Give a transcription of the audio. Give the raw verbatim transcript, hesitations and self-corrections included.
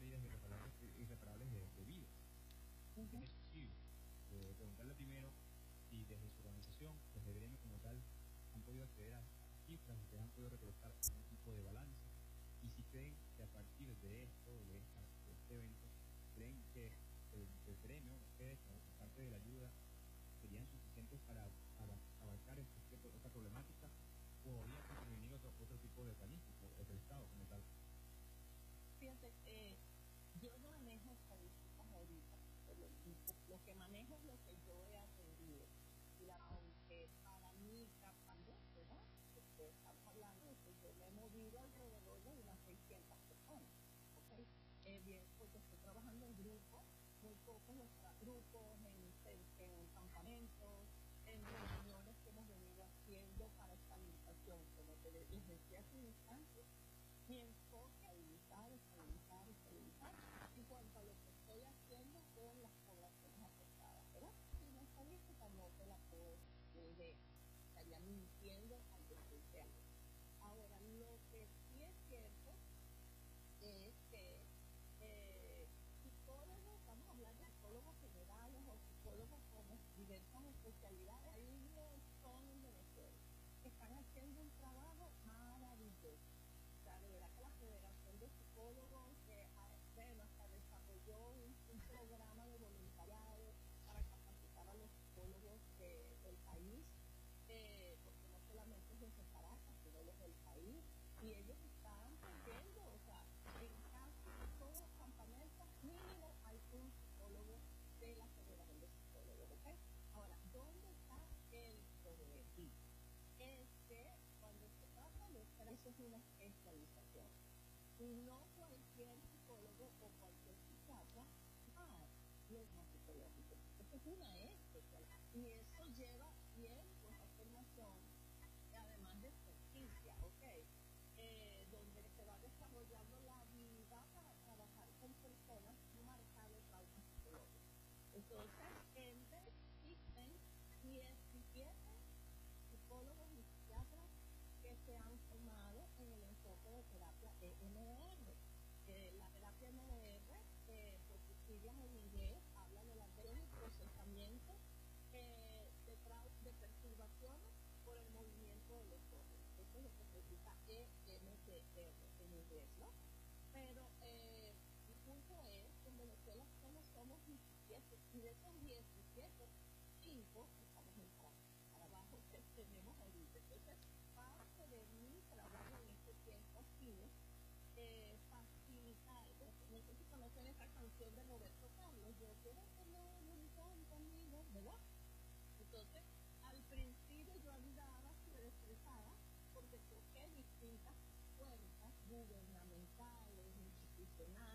pérdidas irreparables, irreparables de, de vida. Ujú. Es posible. Eh, preguntarle primero si desde su organización, desde el gremio como tal, han podido acceder a, a cifras, si han podido recolectar algún tipo de balance, y si creen que a partir de esto, de, esta, de este evento, creen que el, el gremio, ustedes, como parte de la ayuda, serían suficientes para, para abarcar este, esta problemática, o habría que intervenir otro, otro tipo de organismo, el del Estado como tal. Fíjate, eh, yo no manejo estadísticas ahorita, pero lo, lo que manejo es lo que yo he atendido. Y la, aunque para mí, capaz, ¿verdad? Porque estamos hablando de que yo me he movido alrededor de unas seiscientas personas, ¿ok? Eh, bien, porque estoy trabajando en grupos, muy pocos los tra- grupos, en, en, en campamentos, en reuniones que hemos venido haciendo para estabilización, como te les decía hace un instante. Mi enfoque es estabilizar, estabilizar, estabilizar en cuanto a lo que estoy haciendo con las poblaciones afectadas, ¿verdad? Si no estadística no te la puedo leer, estaría mintiendo al decirte algo. Ahora, lo que sí es cierto es que eh, psicólogos, vamos a hablar de psicólogos generales o psicólogos con diversas especialidades, hay un montón en Venezuela que están haciendo un trabajo maravilloso. O sea, de verdad que la Federación de Psicólogos, eh, bueno, hasta desarrolló un, un programa de voluntariado para capacitar a los psicólogos de, del país, eh, porque no solamente es los de Caracas, sino los del país, y ellos están trayendo, o sea, en casi todos los campamentos mínimo hay un psicólogo de la Federación de Psicólogos, ¿ok? Ahora, ¿dónde está el problema? Es que cuando se trata de hacer eso es una especialización. No cualquier psicólogo o cualquier psiquiatra da los más psicológicos. Eso es una especialidad. Y eso lleva tiempo, esa formación, además de experticia, ¿ok? Eh, donde se va desarrollando la habilidad para trabajar con personas marcadas de traumas psicológicos. Entonces, en vez existen diecisiete psicólogos y psiquiatras que se han formado en el enfoque de terapia E M D R. Eh, la terapia E M D R, eh, por sus siglas en inglés, habla de la atención y procesamiento eh, de, trau- de perturbaciones por el movimiento de los órganos. Eso es lo que significa E M D R en inglés, ¿no? Pero eh, el punto es que en Venezuela solo somos diecisiete, y de esos diecisiete, cinco estamos en trabajo. Trabajo que tenemos ahorita. Entonces, parte de mi trabajo en este tiempo ha sido eh, facilitar. No sé si conocen esa canción de Roberto Carlos, yo quiero que me voluntad conmigo, ¿verdad? Entonces, al principio yo andaba súper estresada porque toqué distintas puertas gubernamentales, institucionales,